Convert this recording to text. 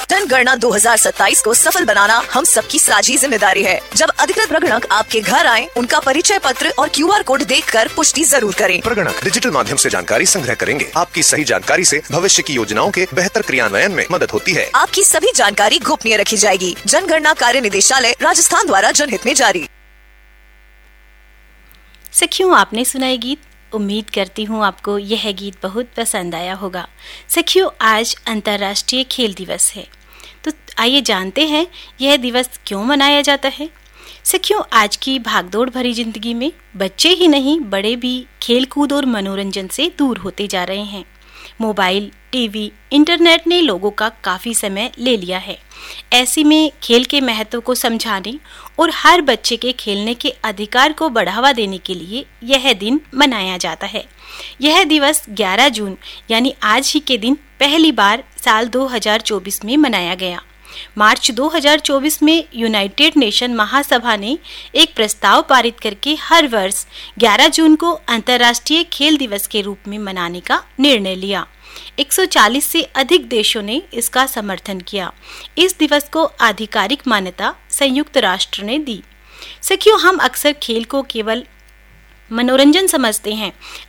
जनगणना 2027 को सफल बनाना हम सबकी साझी जिम्मेदारी है। जब अधिकृत प्रगणक आपके घर आए, उनका परिचय पत्र और QR कोड देखकर पुष्टि जरूर करें। प्रगणक डिजिटल माध्यम से जानकारी संग्रह करेंगे। आपकी सही जानकारी से भविष्य की योजनाओं के बेहतर क्रियान्वयन में मदद होती है। आपकी सभी जानकारी गोपनीय रखी जाएगी। जनगणना कार्य निदेशालय राजस्थान द्वारा जनहित में जारी। सखियों, आपने सुना ये गीत। उम्मीद करती हूँ आपको यह गीत बहुत पसंद आया होगा। सखियों, आज अंतर्राष्ट्रीय खेल दिवस है, तो आइए जानते हैं यह दिवस क्यों मनाया जाता है। सखियों, आज की भागदौड़ भरी जिंदगी में बच्चे ही नहीं, बड़े भी खेल कूद और मनोरंजन से दूर होते जा रहे हैं। मोबाइल, टीवी, इंटरनेट ने लोगों का काफ़ी समय ले लिया है। ऐसे में खेल के महत्व को समझाने और हर बच्चे के खेलने के अधिकार को बढ़ावा देने के लिए यह दिन मनाया जाता है। यह दिवस 11 जून यानी आज ही के दिन पहली बार साल 2024 में मनाया गया। मार्च 2024 में यूनाइटेड नेशन महासभा ने एक प्रस्ताव पारित करके हर वर्ष 11 जून को अंतर्राष्ट्रीय खेल दिवस के रूप में मनाने का निर्णय लिया। 140 से अधिक देशों ने इसका समर्थन किया। इस दिवस को आधिकारिक मान्यता संयुक्त राष्ट्र ने दी। सखियों, हम अक्सर खेल को केवल मनोरंजन समझते हैं,